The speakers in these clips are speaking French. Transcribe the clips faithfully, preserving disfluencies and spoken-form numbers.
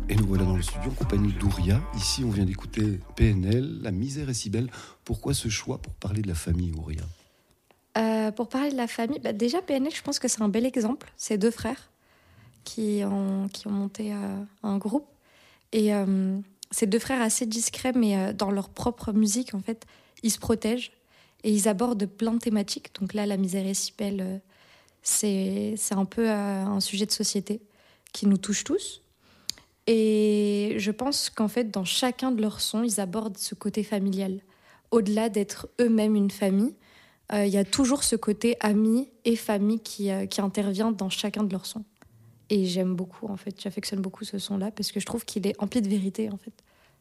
Et nous voilà dans le studio en compagnie d'Ouria. Ici, on vient d'écouter P N L, La misère est si belle. Pourquoi ce choix pour parler de la famille, Ouria ? euh, Pour parler de la famille, bah déjà P N L, je pense que c'est un bel exemple. C'est deux frères qui ont, qui ont monté euh, un groupe. Et euh, c'est deux frères assez discrets, mais euh, dans leur propre musique, en fait, ils se protègent. Et ils abordent plein de thématiques. Donc là, La misère est si belle, euh, c'est, c'est un peu euh, un sujet de société qui nous touche tous. Et je pense qu'en fait, dans chacun de leurs sons, ils abordent ce côté familial. Au-delà d'être eux-mêmes une famille, euh, il y a toujours ce côté ami et famille qui, euh, qui intervient dans chacun de leurs sons. Et j'aime beaucoup, en fait. J'affectionne beaucoup ce son-là parce que je trouve qu'il est empli de vérité, en fait.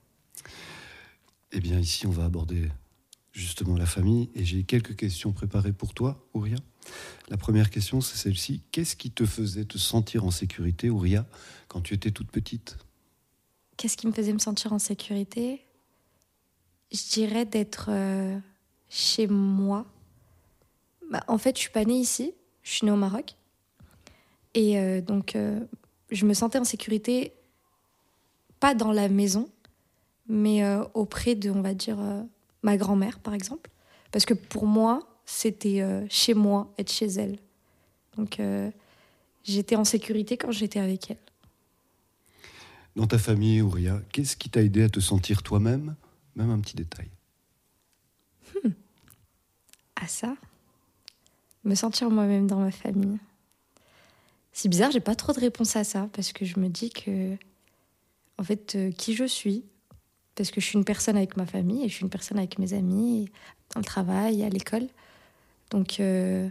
Eh bien, ici, on va aborder justement la famille. Et j'ai quelques questions préparées pour toi, Ouria. La première question, c'est celle-ci. Qu'est-ce qui te faisait te sentir en sécurité, Ouria, quand tu étais toute petite ? Qu'est-ce qui me faisait me sentir en sécurité ? Je dirais d'être euh, chez moi. Bah, en fait, je suis pas née ici. Je suis née au Maroc. Et euh, donc, euh, je me sentais en sécurité, pas dans la maison, mais euh, auprès de, on va dire, euh, ma grand-mère, par exemple. Parce que pour moi, c'était euh, chez moi, être chez elle. Donc, euh, j'étais en sécurité quand j'étais avec elle. Dans ta famille, Ouria, qu'est-ce qui t'a aidé à te sentir toi-même ? Même un petit détail. Hmm. Ah ça ? Me sentir moi-même dans ma famille. C'est bizarre, j'ai pas trop de réponse à ça, parce que je me dis que, en fait, euh, qui je suis, parce que je suis une personne avec ma famille, et je suis une personne avec mes amis, dans le travail, à l'école. Donc, euh,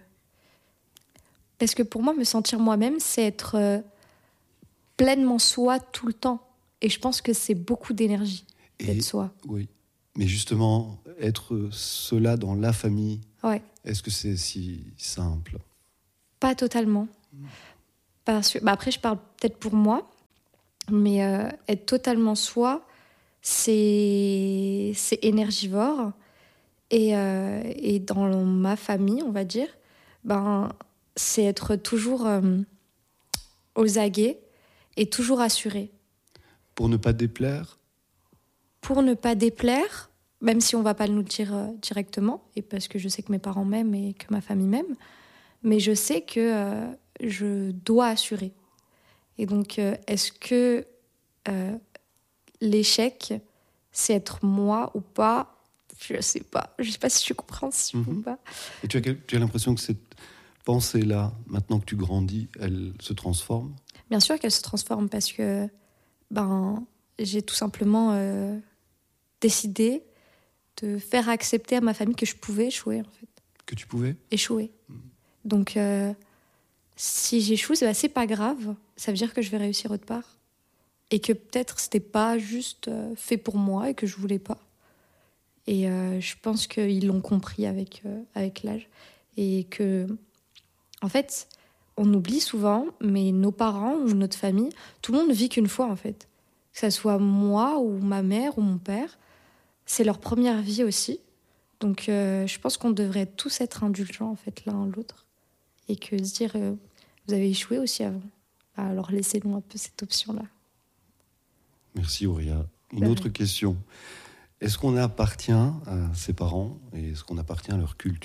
parce que pour moi, me sentir moi-même, c'est être euh, pleinement soi tout le temps. Et je pense que c'est beaucoup d'énergie d'être Et, soi. Oui, mais justement, être cela dans la famille, Ouais. Est-ce que c'est si simple ? Pas totalement. Parce que, bah après, je parle peut-être pour moi, mais euh, être totalement soi, c'est, c'est énergivore. Et, euh, et dans ma famille, on va dire, ben, c'est être toujours euh, aux aguets et toujours assuré. Pour ne pas déplaire ? Pour ne pas déplaire, même si on ne va pas nous le dire euh, directement, et parce que je sais que mes parents m'aiment et que ma famille m'aime, mais je sais que euh, je dois assurer. Et donc, euh, est-ce que euh, l'échec, c'est être moi ou pas ? Je ne sais pas. Je ne sais pas si je suis compréhensible mm-hmm. ou pas. Et tu as, tu as l'impression que cette pensée-là, maintenant que tu grandis, elle se transforme ? Bien sûr qu'elle se transforme parce que ben, j'ai tout simplement euh, décidé de faire accepter à ma famille que je pouvais échouer, en fait. Que tu pouvais ? Échouer. Mmh. Donc, euh, si j'échoue, c'est, bah, c'est pas grave. Ça veut dire que je vais réussir autre part. Et que peut-être c'était pas juste euh, fait pour moi et que je voulais pas. Et euh, je pense qu'ils l'ont compris avec, euh, avec l'âge. Et que, en fait, on oublie souvent, mais nos parents ou notre famille, tout le monde ne vit qu'une fois, en fait. Que ça soit moi ou ma mère ou mon père, c'est leur première vie aussi. Donc, euh, je pense qu'on devrait tous être indulgents, en fait, l'un à l'autre. Et que se dire, euh, vous avez échoué aussi avant. Alors, laissez-nous un peu cette option-là. Merci, Ouria. Une ouais. autre question. Est-ce qu'on appartient à ses parents et est-ce qu'on appartient à leur culture ?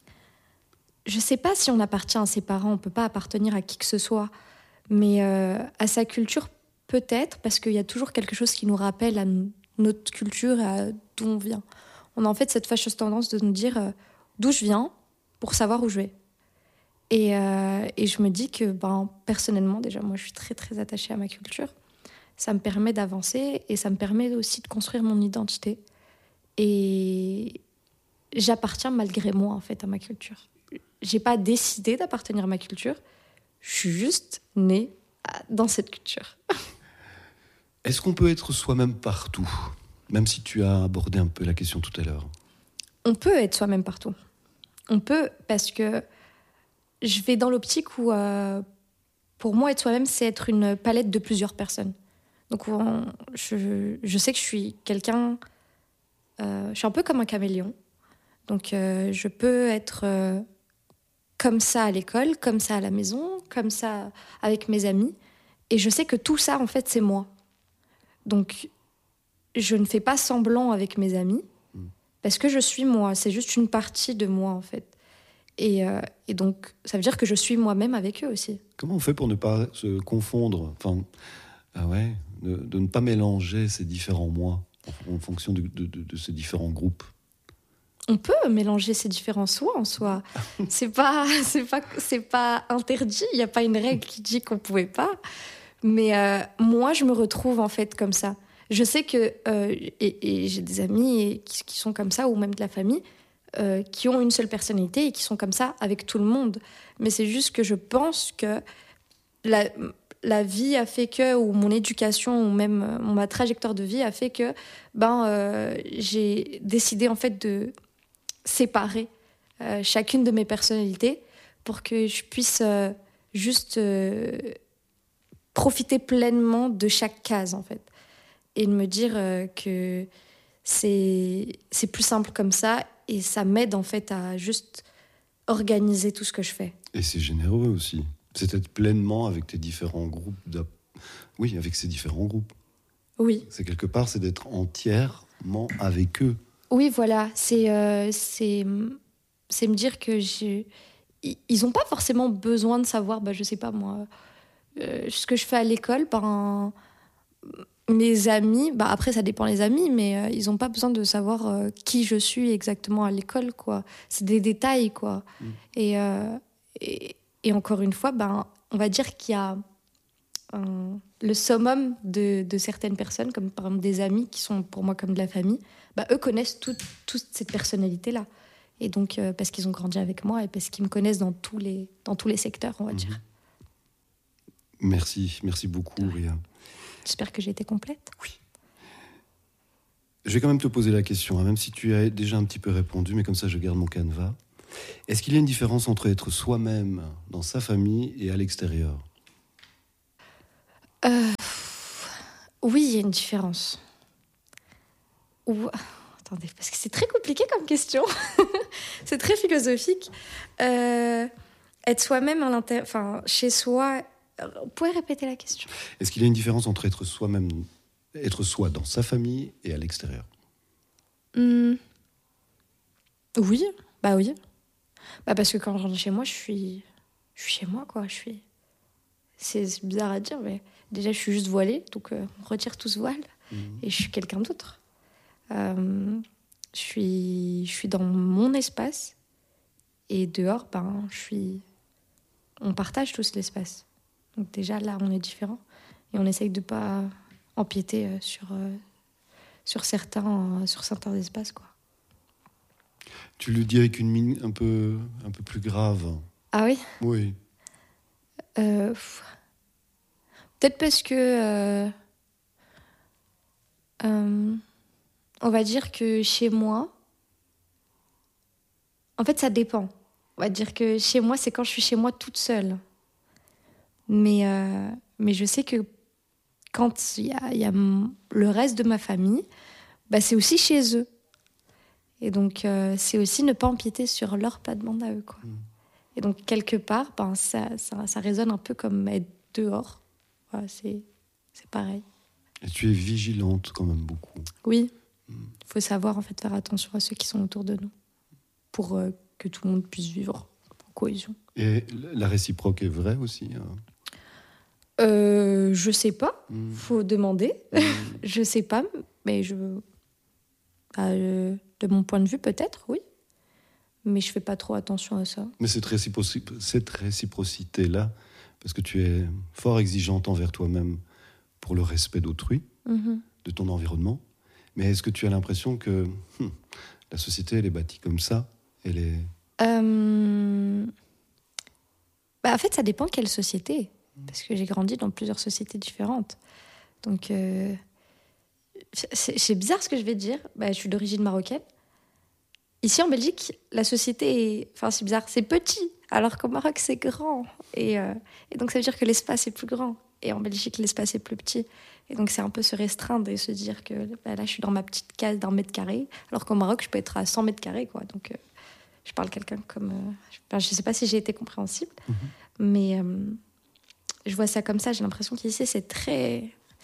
Je ne sais pas si on appartient à ses parents. On ne peut pas appartenir à qui que ce soit. Mais euh, à sa culture, peut-être, parce qu'il y a toujours quelque chose qui nous rappelle à notre culture et à d'où on vient. On a en fait cette fâcheuse tendance de nous dire euh, d'où je viens pour savoir où je vais. Et, euh, et je me dis que, ben, personnellement, déjà, moi, je suis très, très attachée à ma culture. Ça me permet d'avancer et ça me permet aussi de construire mon identité. Et j'appartiens malgré moi, en fait, à ma culture. J'ai pas décidé d'appartenir à ma culture. Je suis juste née dans cette culture. Est-ce qu'on peut être soi-même partout ? Même si tu as abordé un peu la question tout à l'heure. On peut être soi-même partout. On peut, parce que je vais dans l'optique où, euh, pour moi, être soi-même, c'est être une palette de plusieurs personnes. Donc, on, je, je sais que je suis quelqu'un... Euh, je suis un peu comme un caméléon. Donc, euh, je peux être euh, comme ça à l'école, comme ça à la maison, comme ça avec mes amis. Et je sais que tout ça, en fait, c'est moi. Donc, je ne fais pas semblant avec mes amis mmh. parce que je suis moi. C'est juste une partie de moi, en fait. Et, euh, et donc, ça veut dire que je suis moi-même avec eux aussi. Comment on fait pour ne pas se confondre, enfin, ah ouais, de, de ne pas mélanger ces différents moi en, en fonction de, de, de, de ces différents groupes? On peut mélanger ces différents soi en soi. C'est pas, c'est pas, c'est pas interdit. Il n'y a pas une règle qui dit qu'on pouvait pas. Mais euh, moi, je me retrouve en fait comme ça. Je sais que euh, et, et j'ai des amis qui, qui sont comme ça, ou même de la famille, euh, qui ont une seule personnalité et qui sont comme ça avec tout le monde. Mais c'est juste que je pense que la, la vie a fait que, ou mon éducation, ou même euh, ma trajectoire de vie a fait que, ben, euh, j'ai décidé en fait de séparer euh, chacune de mes personnalités pour que je puisse euh, juste euh, profiter pleinement de chaque case, en fait. Et de me dire euh, que c'est, c'est plus simple comme ça, et ça m'aide, en fait, à juste organiser tout ce que je fais. Et c'est généreux aussi. C'est être pleinement avec tes différents groupes. De... Oui, avec ces différents groupes. Oui. C'est quelque part, c'est d'être entièrement avec eux. Oui, voilà. C'est, euh, c'est, c'est me dire que je... ils n'ont pas forcément besoin de savoir, bah, je sais pas moi, euh, ce que je fais à l'école. Ben, mes amis, bah, après ça dépend les amis, mais euh, ils n'ont pas besoin de savoir euh, qui je suis exactement à l'école, quoi. C'est des détails, quoi. Mmh. Et, euh, et, et encore une fois, ben, on va dire qu'il y a un, le summum de, de certaines personnes, comme par exemple des amis qui sont pour moi comme de la famille. Bah, eux connaissent toute tout cette personnalité-là. Et donc, euh, parce qu'ils ont grandi avec moi et parce qu'ils me connaissent dans tous les, dans tous les secteurs, on va mmh. dire. Merci, merci beaucoup, ouais. Ria. J'espère que j'ai été complète. Oui. Je vais quand même te poser la question, hein, même si tu as déjà un petit peu répondu, mais comme ça, je garde mon canevas. Est-ce qu'il y a une différence entre être soi-même dans sa famille et à l'extérieur ? euh, Oui, il y a une différence. Ou... Attendez, parce que c'est très compliqué comme question. C'est très philosophique. Euh, être soi-même à l'intérieur, enfin, chez soi. Vous pouvez répéter la question ? Est-ce qu'il y a une différence entre être soi-même, être soi dans sa famille et à l'extérieur ? mmh. Oui, bah oui. Bah parce que quand je rentre chez moi, je suis, je suis chez moi, quoi. Je suis. C'est, c'est bizarre à dire, mais déjà, je suis juste voilée, donc euh, on retire tout ce voile mmh. et je suis quelqu'un d'autre. Euh, je suis, je suis dans mon espace et dehors, ben, je suis. On partage tous l'espace. Donc déjà là, on est différents et on essaye de pas empiéter sur euh, sur certains euh, sur certains espaces, quoi. Tu le dis avec une mine un peu un peu plus grave. Ah oui. Oui. Euh, peut-être parce que euh, euh, on va dire que chez moi, en fait, ça dépend. On va dire que chez moi, c'est quand je suis chez moi toute seule. Mais, euh, mais je sais que quand il y a, y a le reste de ma famille, bah, c'est aussi chez eux. Et donc, euh, c'est aussi ne pas empiéter sur leur plate-bande à eux, quoi. Mmh. Et donc, quelque part, ben, ça, ça, ça résonne un peu comme être dehors. Voilà, c'est, c'est pareil. Et tu es vigilante quand même beaucoup. Oui. Il mmh. faut savoir en fait, faire attention à ceux qui sont autour de nous pour euh, que tout le monde puisse vivre en cohésion. Et la réciproque est vraie aussi, hein. Euh, je sais pas, mmh. faut demander. Mmh. Je sais pas, mais je, bah, euh, de mon point de vue peut-être, oui. Mais je fais pas trop attention à ça. Mais cette, réciproc- cette réciprocité-là, parce que tu es fort exigeante envers toi-même pour le respect d'autrui, mmh. de ton environnement, mais est-ce que tu as l'impression que hum, la société, elle est bâtie comme ça, elle est... Euh... Bah, en fait, ça dépend de quelle société. Parce que j'ai grandi dans plusieurs sociétés différentes. Donc, euh, c'est, c'est bizarre ce que je vais dire. Bah, je suis d'origine marocaine. Ici, en Belgique, la société est... Enfin, c'est bizarre, c'est petit. Alors qu'au Maroc, c'est grand. Et, euh, et donc, ça veut dire que l'espace est plus grand. Et en Belgique, l'espace est plus petit. Et donc, c'est un peu se restreindre et se dire que bah, là, je suis dans ma petite case d'un mètre carré. Alors qu'au Maroc, je peux être à cent mètres carrés, quoi. Donc, euh, je parle quelqu'un comme... Euh, enfin, je ne sais pas si j'ai été compréhensible. Mm-hmm. Mais... Euh, je vois ça comme ça, j'ai l'impression qu'ici c'est très,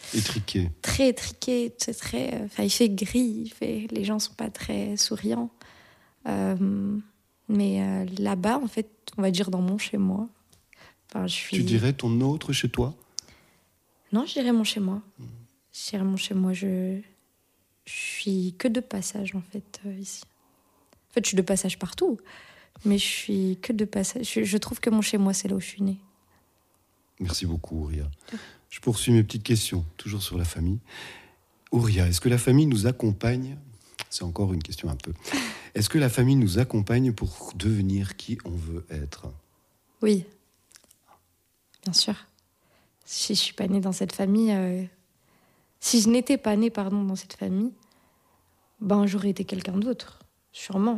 Étriqué. Très étriqué. C'est très, enfin, il fait gris. Il fait, les gens sont pas très souriants. Euh, mais euh, là-bas, en fait, on va dire dans mon chez moi. Enfin, je suis... Tu dirais ton autre chez toi? Non, je dirais mon chez moi. Mmh. Je dirais mon chez moi. Je, je suis que de passage, en fait, euh, ici. En fait, je suis de passage partout. Mais je suis que de passage. Je, je trouve que mon chez moi, c'est là où je suis née. Merci beaucoup, Ouria. Je poursuis mes petites questions, toujours sur la famille. Ouria, est-ce que la famille nous accompagne? C'est encore une question un peu. Est-ce que la famille nous accompagne pour devenir qui on veut être? Oui, bien sûr. Si je suis pas née dans cette famille, euh... si je n'étais pas née, pardon, dans cette famille, ben j'aurais été quelqu'un d'autre, sûrement.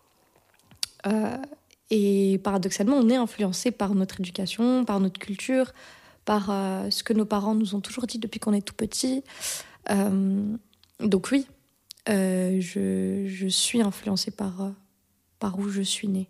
Euh, et paradoxalement, on est influencé par notre éducation, par notre culture, par euh, ce que nos parents nous ont toujours dit depuis qu'on est tout petit. Euh, donc oui, euh, je, je suis influencée par, euh, par où je suis née,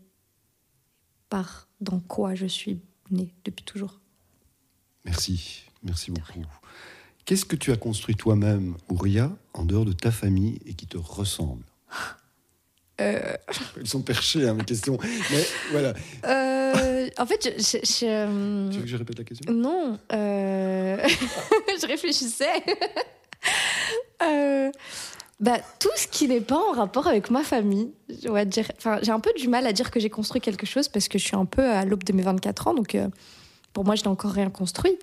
par dans quoi je suis née depuis toujours. Merci, merci beaucoup. Qu'est-ce que tu as construit toi-même, Ouria, en dehors de ta famille et qui te ressemble? Euh... Elles sont perchées, hein, mes questions. Mais voilà. Euh, en fait, je, je, je... Tu veux que je répète la question? Non. Euh... je réfléchissais. euh... bah, tout ce qui n'est pas en rapport avec ma famille. Ouais, dire... enfin, j'ai un peu du mal à dire que j'ai construit quelque chose parce que je suis un peu à l'aube de mes vingt-quatre ans. Donc, euh, pour moi, je n'ai encore rien construit.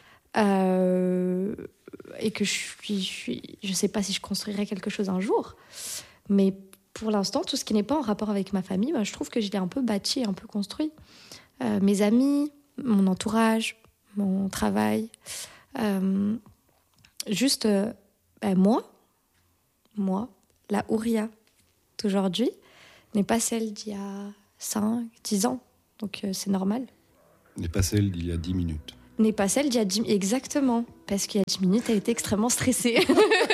Euh... Et que je suis, je suis... Je ne sais pas si je construirai quelque chose un jour. Mais pour l'instant, tout ce qui n'est pas en rapport avec ma famille, bah, je trouve que je l'ai un peu bâti, un peu construit. Euh, mes amis, mon entourage, mon travail. Euh, juste, euh, bah, moi, moi, la Ouria d'aujourd'hui n'est pas celle d'il y a cinq, dix ans. Donc euh, c'est normal. N'est pas celle d'il y a dix minutes. N'est pas celle d'il y a dix... Exactement. Parce qu'il y a dix minutes, elle était extrêmement stressée.